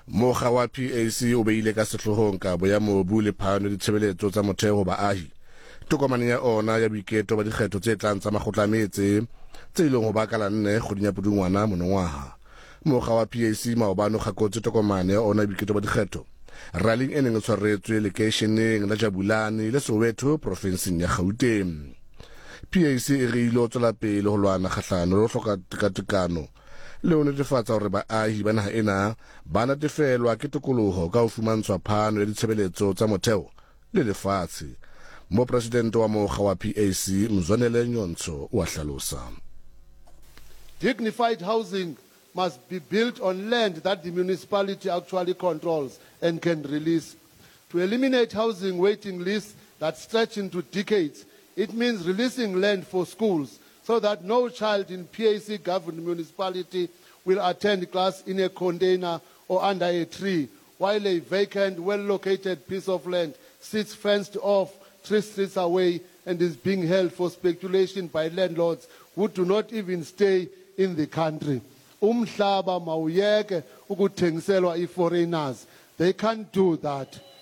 Mokga wa PAC o beile ka sehlohong kabo ya mobu le phano ditshebeletso tsa motheo baahi. Tokomane ya ona ya boiketo ba dikgetho tse tlang tsa makgotla a metse tse ileng ho ba ka la 4 kgweding ya Pudungwana monongwaha. Mokga wa PAC maobane o kgakotse tokomane ya ona ya boiketo ba dikgetho. Rallying e neng e tshwaretswe lekeisheneng la Jabulani le Soweto provinseng ya Gauteng. PAC e re ile ho tswela pele ho lwana kgahlano le ho hloka tekatekano le ho netefatsa hore baahi ba naha ena ba natefelwa ke tokoloho ka ho fumantshwa phano ya ditshebeletso tsa motheo le lefatshe. Mopresidente wa mokga wa PAC Mzwanele Nyonso o a hlalosa. Dignified housing must be built on land that the municipality actually controls and can release. To eliminate housing waiting lists that stretch into decades, it means releasing land for schools so that no child in PAC governed municipality will attend class in a container or under a tree, while a vacant, well-located piece of land sits fenced off 3 streets away and is being held for speculation by landlords who do not even stay in the country. Umhlaba mawuyeke ukuthengiselwa foreigners. They can't do that.